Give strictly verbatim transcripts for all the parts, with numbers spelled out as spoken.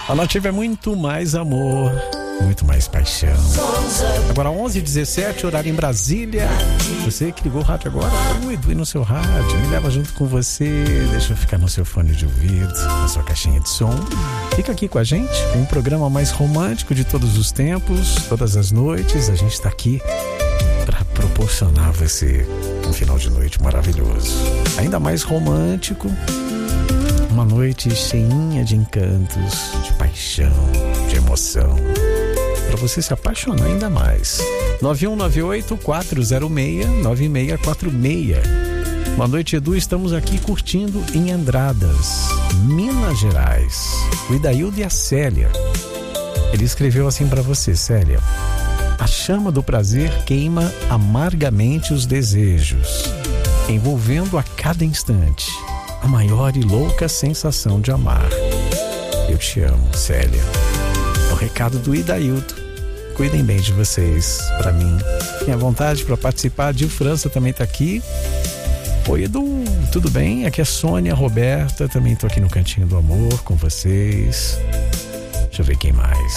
A Nativa é muito mais amor, muito mais paixão. Agora onze e dezessete, horário em Brasília. Você que ligou o rádio agora, cuide no seu rádio, me leva junto com você, deixa eu ficar no seu fone de ouvido, na sua caixinha de som. Fica aqui com a gente, um programa mais romântico de todos os tempos, todas as noites. A gente está aqui para proporcionar a você um final de noite maravilhoso, ainda mais romântico. Uma noite cheinha de encantos, de paixão, de emoção, para você se apaixonar ainda mais. nove um nove oito, quatro zero seis, nove seis quatro seis. Boa noite, Edu. Estamos aqui curtindo em Andradas, Minas Gerais. O Idaildo e a Célia. Ele escreveu assim para você, Célia: a chama do prazer queima amargamente os desejos, envolvendo a cada instante a maior e louca sensação de amar. Eu te amo, Célia. É o recado do Idaildo. Cuidem bem de vocês, pra mim. Tenha vontade para participar. Dil França também tá aqui. Oi, Edu, tudo bem? Aqui é Sônia Roberta, também tô aqui no Cantinho do Amor com vocês. Deixa eu ver quem mais.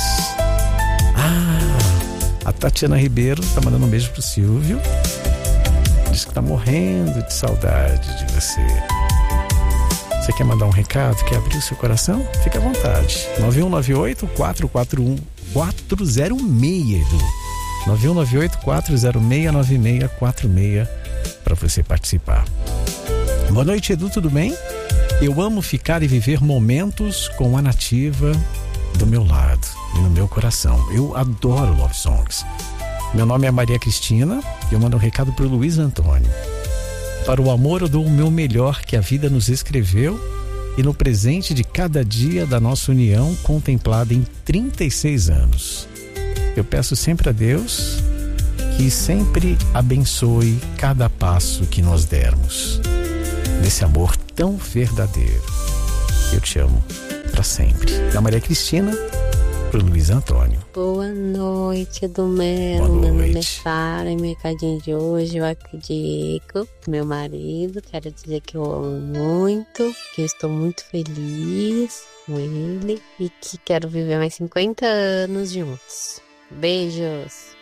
Ah, a Tatiana Ribeiro tá mandando um beijo pro Silvio. Diz que tá morrendo de saudade de você. Você quer mandar um recado? Quer abrir o seu coração? Fique à vontade. nove um nove oito, quatro quatro um, quatro zero seis, Edu. nove um nove oito, quatro zero seis, nove seis quatro seis para você participar. Boa noite, Edu, tudo bem? Eu amo ficar e viver momentos com a Nativa do meu lado e no meu coração. Eu adoro love songs. Meu nome é Maria Cristina e eu mando um recado para o Luiz Antônio. Para o amor eu dou o meu melhor que a vida nos escreveu e no presente de cada dia da nossa união contemplada em trinta e seis anos. Eu peço sempre a Deus que sempre abençoe cada passo que nós dermos nesse amor tão verdadeiro. Eu te amo para sempre. Da Maria Cristina pro Luiz Antônio. Boa noite, Edu Melo. Boa Meu nome é noite. Sara e meu recadinho de hoje eu acredito, meu marido. Quero dizer que eu amo muito, que eu estou muito feliz com ele e que quero viver mais cinquenta anos juntos. Beijos.